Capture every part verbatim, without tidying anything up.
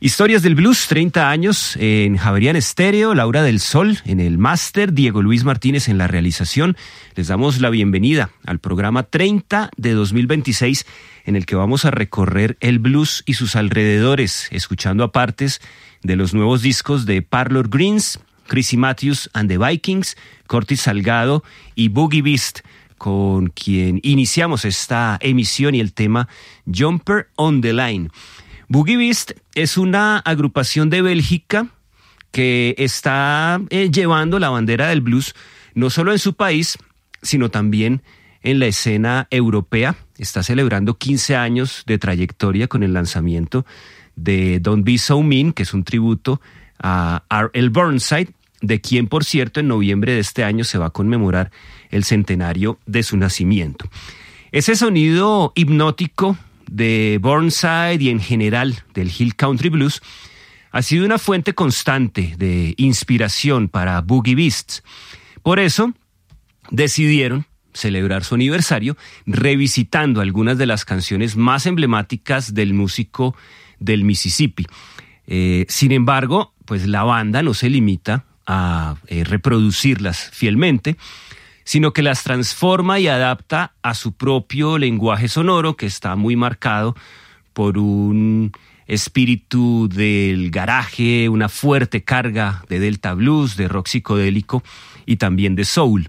Historias del Blues, treinta años en Javerian Estéreo, Laura del Sol en el máster, Diego Luis Martínez en la realización. Les damos la bienvenida al programa treinta de dos mil veintiséis, en el que vamos a recorrer el blues y sus alrededores, escuchando apartes de los nuevos discos de Parlour Greens, Chrissy Matthews and the Vikings, Curtis Salgado y Boogie Beast, con quien iniciamos esta emisión, y el tema Jumper on the Line. Boogie Beast es una agrupación de Bélgica que está eh, llevando la bandera del blues no solo en su país, sino también en la escena europea. Está celebrando quince años de trayectoria con el lanzamiento de Don't Be So Mean, que es un tributo a R L Burnside, de quien, por cierto, en noviembre de este año se va a conmemorar el centenario de su nacimiento. Ese sonido hipnótico de Burnside y en general del Hill Country Blues ha sido una fuente constante de inspiración para Boogie Beasts. Por eso decidieron celebrar su aniversario revisitando algunas de las canciones más emblemáticas del músico del Mississippi. Eh, sin embargo, pues la banda no se limita a eh, reproducirlas fielmente, sino que las transforma y adapta a su propio lenguaje sonoro, que está muy marcado por un espíritu del garaje, una fuerte carga de Delta Blues, de rock psicodélico y también de soul.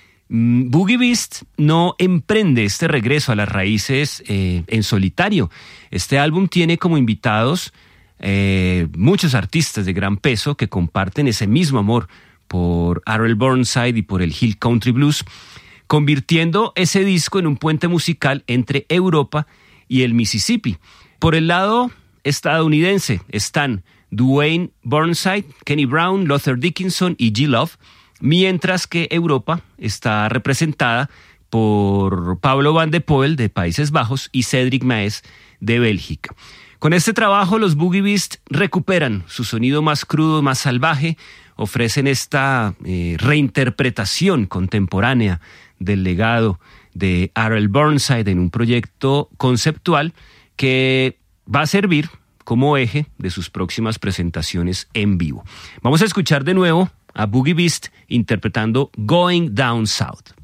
Mm, Boogie Beast no emprende este regreso a las raíces eh, en solitario. Este álbum tiene como invitados eh, muchos artistas de gran peso que comparten ese mismo amor por R L Burnside y por el Hill Country Blues, convirtiendo ese disco en un puente musical entre Europa y el Mississippi. Por el lado estadounidense están Duane Burnside, Kenny Brown, Luther Dickinson y G. Love, mientras que Europa está representada por Pablo Van de Poel de Países Bajos y Cedric Maes de Bélgica. Con este trabajo, los Boogie Beast recuperan su sonido más crudo, más salvaje, ofrecen esta eh, reinterpretación contemporánea del legado de R L Burnside en un proyecto conceptual que va a servir como eje de sus próximas presentaciones en vivo. Vamos a escuchar de nuevo a Boogie Beast interpretando Going Down South.